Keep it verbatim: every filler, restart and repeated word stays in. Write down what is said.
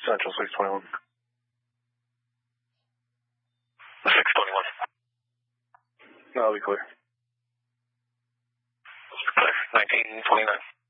Central six twenty-one. six twenty-one. That'll be clear. Clear. nineteen twenty-nine.